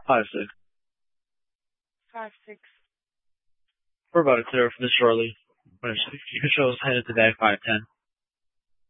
Five six. 5-6. We're about to clear for this shortly. Control is headed to bag 510.